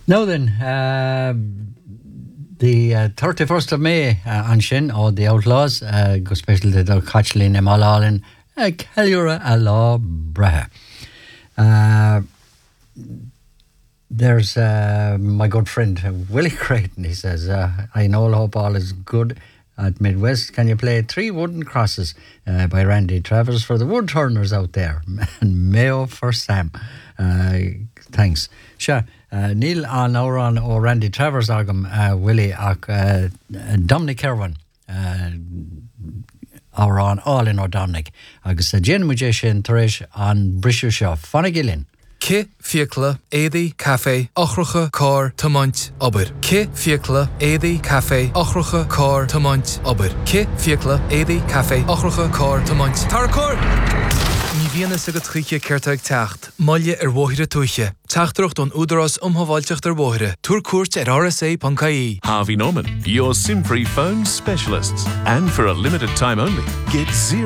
Now then, the 31st of May an sin ó the Outlaws go special de Cachlin e Malálin Celiúra a lá brethe. There's my good friend Willie Creighton. He says, I know hope all is good at Midwest. Can you play Three Wooden Crosses by Randy Travers for the woodturners out there? And Mayo for Sam. Thanks. Sure. Neil an Auran ó Randy Travers agam Willie ach Dominic Irwin Auran all in Dominic agus Jane Mujer sin Taresh an Brishu Shaw Fonagilin. Ke fiacla édi café ochrucha cór tamont ober. Ke fiacla édi café ochrucha cór tamont ober. Ke fiacla édi café ochrucha cór tamont. Tarcor! Ní bhíonna sa go tríe ceirteag teacht, maille bhóithre tuiche. Teachtarach don údaras umhaváilteach bhóithre. Túr cuairt RSA.ie. Harvey Norman, your SIM-free phone specialists. And for a limited time only, get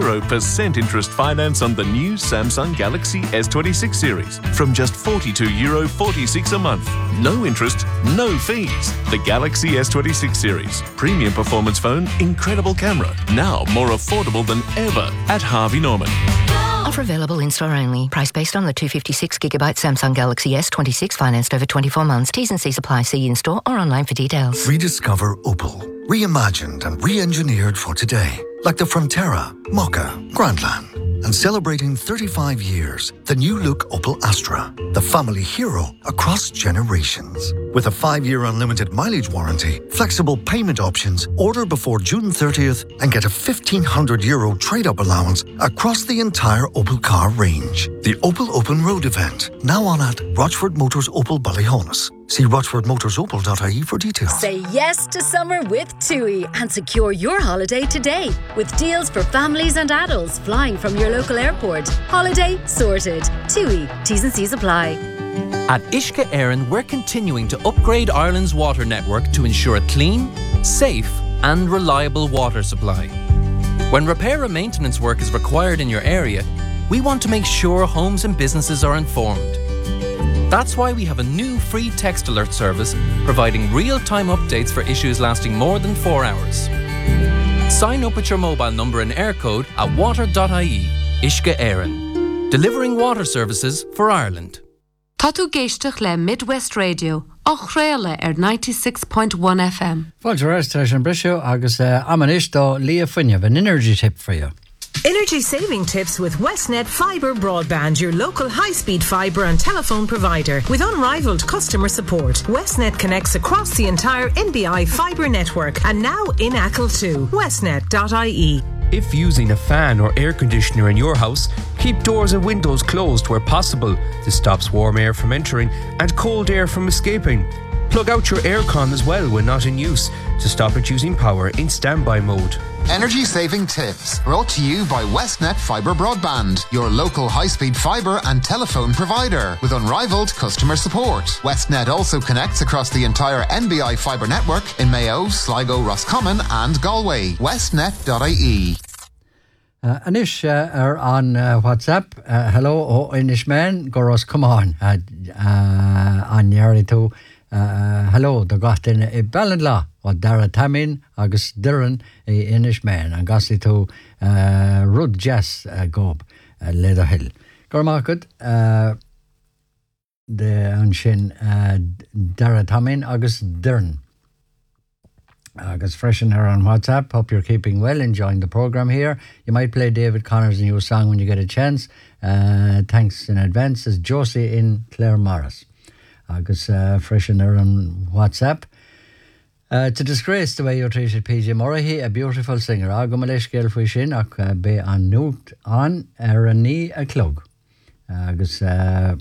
0% interest finance on the new Samsung Galaxy S26 series from just €42.46 a month. No interest, no fees. The Galaxy S26 series. Premium performance phone, incredible camera. Now more affordable than ever at Harvey Norman. Offer available in-store only. Price based on the 256GB Samsung Galaxy S26 financed over 24 months. T's and C's apply. See in-store or online for details. Rediscover Opel. Reimagined and re-engineered for today. Like the Frontera, Mokka, Grandland. And celebrating 35 years, the new look Opel Astra. The family hero across generations. With a 5-year unlimited mileage warranty, flexible payment options, order before June 30th and get a €1,500 trade-up allowance across the entire Opel car range. The Opel Open Road event, now on at Rochford Motors Opel Ballyhonus. See rochfordmotorsopel.ie for details. Say yes to summer with TUI and secure your holiday today with deals for families and adults flying from your local airport. Holiday sorted. TUI. T's and C's apply. At Uisce Éireann, we're continuing to upgrade Ireland's water network to ensure a clean, safe and reliable water supply. When repair and maintenance work is required in your area, we want to make sure homes and businesses are informed. That's why we have a new free text alert service providing real-time updates for issues lasting more than 4 hours. Sign up with your mobile number and air code at water.ie. Uisce Éireann. Delivering water services for Ireland. Tá tú géisteach le Midwest Radio, Ochréile 96.1 FM. Fáilte Taresh an Brishu agus amanis do Lia Funya, an energy tip for you. Energy saving tips with Westnet Fibre Broadband, your local high-speed fibre and telephone provider. With unrivaled customer support, Westnet connects across the entire NBI fibre network and now in Achill too. Westnet.ie. If using a fan or air conditioner in your house, keep doors and windows closed where possible. This stops warm air from entering and cold air from escaping. Plug out your aircon as well when not in use to stop it using power in standby mode. Energy saving tips brought to you by Westnet Fibre Broadband, your local high-speed fibre and telephone provider with unrivaled customer support. Westnet also connects across the entire NBI fibre network in Mayo, Sligo, Roscommon and Galway. Westnet.ie. Anish on WhatsApp. Hello, Inishman. Goros, come on. On Yarito. Hello, the Gothin a Ballandla, or Dara Tamin, August Duran, a Inishman, and Gossi to Rud Jess Gob, Leather Hill. Gormarkut, the Anshin Dara Tamin, August Duran. August Freshener on WhatsApp. Hope you're keeping well, enjoying the program here. You might play David Connor's new song when you get a chance. Thanks in advance. Is Josie in Clare Morris. Agus Freshener on WhatsApp. It's a disgrace the way you're treated, PJ Murray, a beautiful singer. Agumalish Gael Fwishin, ak be an noot on Erani a clog. Agus on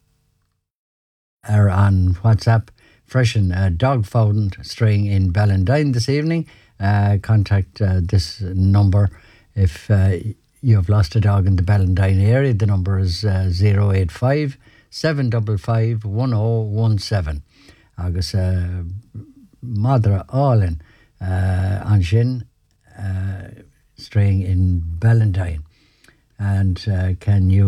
WhatsApp. Freshen dog found straying in Ballandine this evening. Contact this number if you have lost a dog in the Ballandine area. The number is 085 755 1017. Agus Madra Allen Anshin straying in Ballandine. And can you